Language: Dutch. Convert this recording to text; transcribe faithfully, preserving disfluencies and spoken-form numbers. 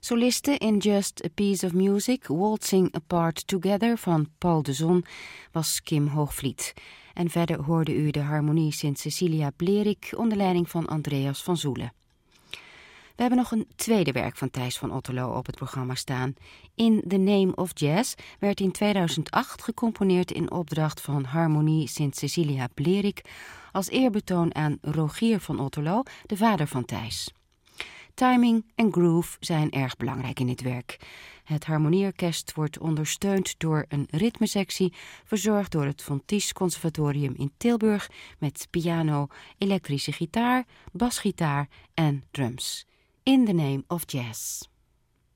Soliste in Just a Piece of Music, Waltzing Apart Together van Paul de Zon was Kim Hoogvliet. En verder hoorde u de harmonie Sint-Cecilia Blerik onder leiding van Andreas van Zoelen. We hebben nog een tweede werk van Thijs van Otterlo op het programma staan. In the Name of Jazz werd in tweeduizend acht gecomponeerd in opdracht van harmonie Sint-Cecilia Blerik als eerbetoon aan Rogier van Otterlo, de vader van Thijs. Timing en groove zijn erg belangrijk in dit werk. Het harmonieorkest wordt ondersteund door een ritmesectie, verzorgd door het Von Ties Conservatorium in Tilburg met piano, elektrische gitaar, basgitaar en drums. In the Name of Jazz.